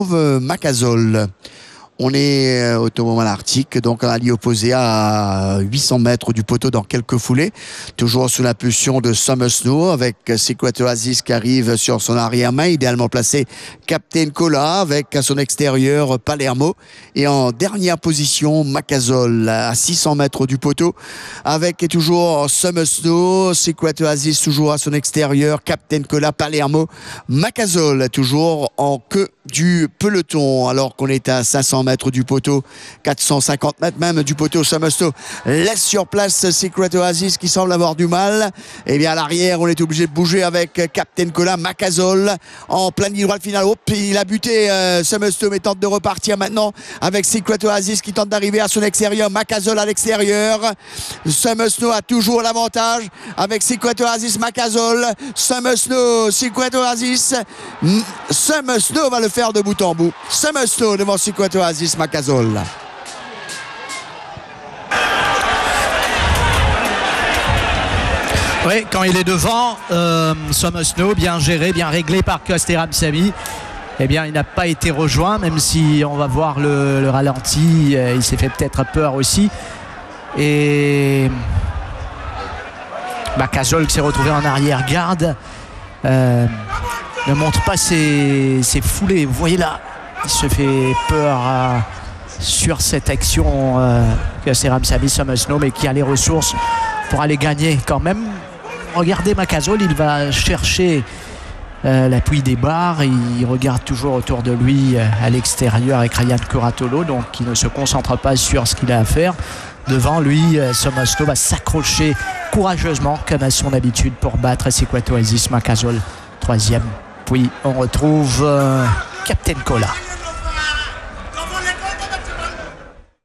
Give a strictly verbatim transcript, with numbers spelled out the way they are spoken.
Macazol. On est au Tourment Arctique, donc en allié opposé à huit cents mètres du poteau dans quelques foulées. Toujours sous l'impulsion de Summer Snow avec Secret Oasis qui arrive sur son arrière-main, idéalement placé Captain Cola avec à son extérieur Palermo. Et en dernière position, Macazol à six cents mètres du poteau avec toujours Summer Snow, Secret Oasis toujours à son extérieur, Captain Cola, Palermo, Macazol toujours en queue du peloton alors qu'on est à cinq cents mètres du poteau, quatre cent cinquante mètres même du poteau. Summer Snow laisse sur place Secret Oasis qui semble avoir du mal. Et bien à l'arrière on est obligé de bouger avec Captain Cola, Macazol en plein ligne droite finale. Hop, il a buté euh, Summer Snow mais tente de repartir maintenant avec Secret Oasis qui tente d'arriver à son extérieur, Macazol à l'extérieur. Summer Snow a toujours l'avantage avec Secret Oasis, Macazol, Summer Snow, Secret Oasis. Summer Snow va le faire de bout en bout. Summer Snow devant Secret Oasis, Macazol. Oui, quand il est devant, euh, Summer Snow, bien géré, bien réglé par Coster Ramsamy. Eh bien, il n'a pas été rejoint, même si on va voir le, le ralenti. Euh, il s'est fait peut-être peur aussi. Et Macazol qui s'est retrouvé en arrière-garde euh, ne montre pas ses, ses foulées. Vous voyez là, il se fait peur euh, sur cette action euh, que c'est Ramsamy, Summer Snow, mais qui a les ressources pour aller gagner quand même. Regardez Macazol, il va chercher euh, l'appui des barres. Il regarde toujours autour de lui euh, à l'extérieur avec Ryan Curatolo, donc il ne se concentre pas sur ce qu'il a à faire. Devant lui, euh, Summer Snow va s'accrocher courageusement comme à son habitude pour battre Secret Oasis. Macazol troisième. Puis on retrouve euh, Captain Cola.